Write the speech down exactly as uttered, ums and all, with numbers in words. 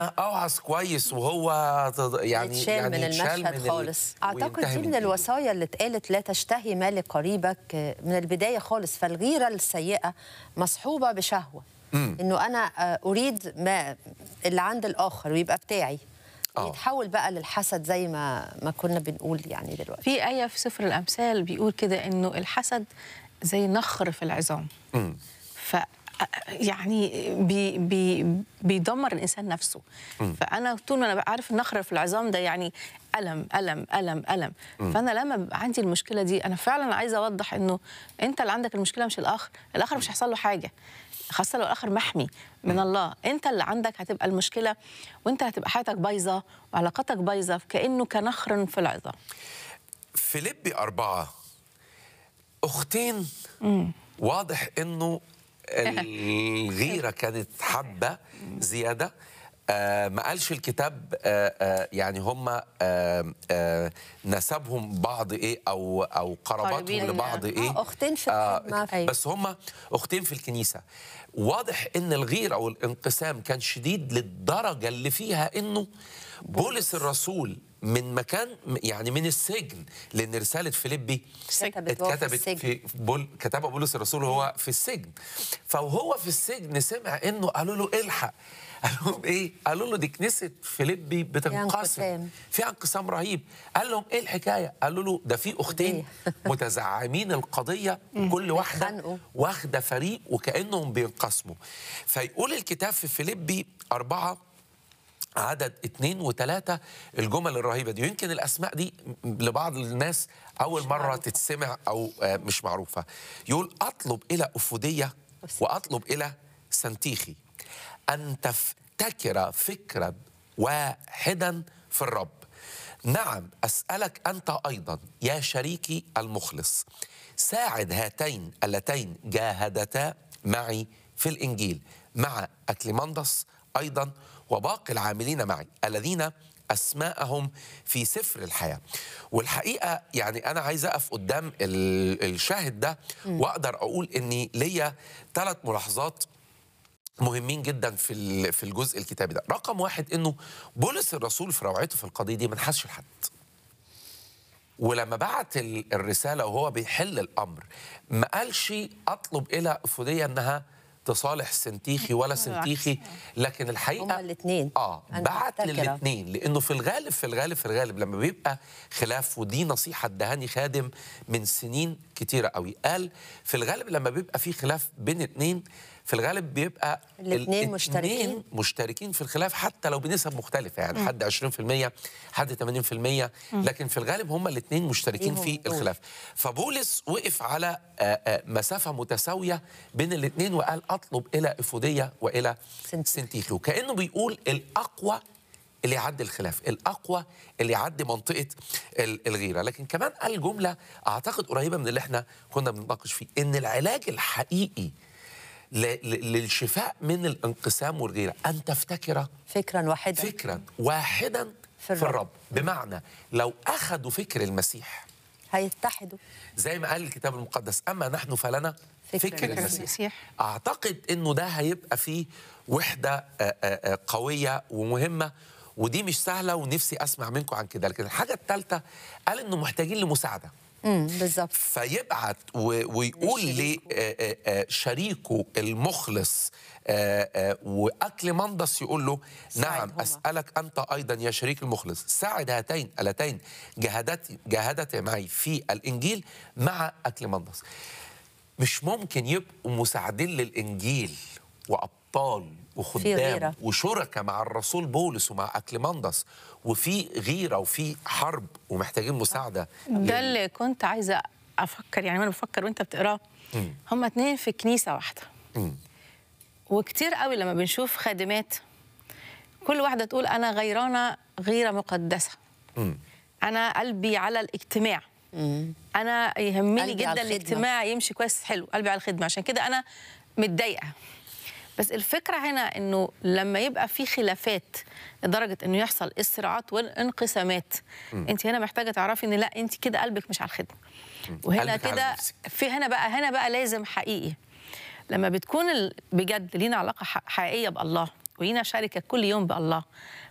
اوعظ كويس وهو يعني يتشال يعني من يتشال المشهد من ال- خالص. اعتقد وينتهي دي من من إيده. الوصايا اللي اتقالت، لا تشتهي مال قريبك من البدايه خالص. فالغيره السيئه مصحوبه بشهوه، انه انا اريد ما اللي عند الاخر ويبقى بتاعي، آه. يتحول بقى للحسد زي ما ما كنا بنقول يعني دلوقتي. في آية في سفر الأمثال بيقول كده إنه الحسد زي نخر في العظام. مم. ف يعني بي بي بيدمر الإنسان نفسه. مم. فأنا طول ما أنا بقى عارف النخر في العظام ده يعني ألم ألم ألم ألم. مم. فأنا لما بيبقى عندي المشكلة دي أنا فعلا عايزة أوضح إنه أنت اللي عندك المشكلة مش الآخر، الآخر مش هيحصل له حاجة، خاصة لو الآخر محمي من الله. أنت اللي عندك هتبقى المشكلة، وأنت هتبقى حياتك بايظة وعلاقاتك بايظة، كأنه كنخر في العظام. فيليبي أربعة أختين مم. واضح إنه الغيرة كانت حبة زيادة. آه ما قالش الكتاب آه آه يعني هم آه آه نسبهم بعض إيه أو أو قراباتهم قريبين. لبعض إيه. آه، أختين في الخدمة. آه بس هم أختين في الكنيسة. واضح إن الغيرة أو الانقسام كان شديد للدرجة اللي فيها إنه بولس الرسول من مكان يعني من السجن، لان رساله فيليبي كتبت وهو في اتكتبت السجن. في بول كتبها بولس الرسول وهو في السجن. فوهو في السجن سمع انه قالوا له الحق، قالوا لهم ايه؟ قالوا له دي كنيسه فيليبي بتنقسم، انقسام. في انقسام رهيب. قال لهم ايه الحكايه؟ قالوا له ده في اختين متزعمين القضيه، كل واحده بيتخانقوا. واخده فريق وكانهم بينقسموا. فيقول الكتاب في فيليبي أربعة عدد اتنين وتلاتة الجمل الرهيبة دي، يمكن الأسماء دي لبعض الناس أول مرة معروفة. تتسمع أو آه، مش معروفة. يقول أطلب إلى أفودية وأطلب إلى سنتيخي أن تفتكر فكرا واحدا في الرب. نعم أسألك أنت أيضا يا شريكي المخلص، ساعد هاتين اللتين جاهدتا معي في الإنجيل مع أكليمندس أيضا وباقي العاملين معي الذين أسماءهم في سفر الحياة. والحقيقة يعني أنا عايز أقف قدام ال- الشاهد ده وأقدر أقول إني ليا ثلاث ملاحظات مهمين جدا في ال- في الجزء الكتابي ده. رقم واحد إنه بولس الرسول في روعته في القضية دي ما نحسش لحد، ولما بعت ال- الرسالة وهو بيحل الأمر ما قالش أطلب إلى أفودية أنها تصالح سنتيخي ولا سنتيخي، لكن الحقيقة هما الاثنين. اه بعت للاثنين، لانه في الغالب في الغالب في الغالب لما بيبقى خلاف، ودي نصيحه ادهاني خادم من سنين كتيره قوي، قال في الغالب لما بيبقى في خلاف بين اثنين في الغالب بيبقى الاتنين مشتركين. مشتركين في الخلاف حتى لو بنسب مختلفه، يعني حد عشرين في المية حد ثمانين في المية، لكن في الغالب هم الاثنين مشتركين ليهم في دور. الخلاف. فبولس وقف على آه، آه، مسافه متساويه بين الاثنين وقال اطلب الى افوديه والى سنتيخي. سنتيخي، وكأنه بيقول الأقوى اللي يعدي الخلاف، الأقوى اللي يعدي منطقة ال- الغيرة. لكن كمان قال جملة أعتقد قريبة من اللي احنا كنا بنناقش فيه، إن العلاج الحقيقي ل- ل- للشفاء من الانقسام والغيرة أن تفتكر فكرا واحدا فكرا واحدا في في الرب. الرب. بمعنى لو أخذوا فكر المسيح هيتحدوا. زي ما قال الكتاب المقدس أما نحن فلنا فكر فكر المسيح. المسيح، المسيح. أعتقد أنه ده هيبقى فيه وحدة آه، آه، آه، قوية ومهمة، ودي مش سهلة ونفسي أسمع منكم عن كده. لكن الحاجة الثالثة قال أنه محتاجين لمساعدة، امم بالظبط. فيبعت و- ويقول لشريكه المخلص آه، آه، وأكليمندس يقول له نعم ساعدهما. أسألك أنت أيضا يا شريك المخلص ساعد هاتين اللتين جاهدت جاهدت معي في الإنجيل مع أكليمندس. مش ممكن يبقوا مساعدين للإنجيل وأبطال في وخدام غيرة. وشركة مع الرسول بولس ومع أكليمندس وفي غيرة وفي حرب ومحتاجين مساعدة. ده اللي كنت عايزه افكر، يعني وانا بفكر وانت بتقراه مم. هما اتنين في كنيسه واحده. مم. وكتير قوي لما بنشوف خادمات كل واحده تقول انا غيرانه غيره مقدسه، مم. انا قلبي على الاجتماع، امم انا يهمني قلبي على جدا الخدمة. الاجتماع يمشي كويس حلو، قلبي على الخدمه، عشان كده انا متضايقه. بس الفكره هنا انه لما يبقى في خلافات لدرجه انه يحصل الصراعات والانقسامات، انت هنا محتاجه تعرفي ان لا، انت كده قلبك مش على الخدمه. وهنا قلبك على كده نفسك. في هنا بقى هنا بقى لازم حقيقي لما بتكون ال- بجد لينا علاقه ح- حقيقيه بالله ولينا شركه كل يوم بالله.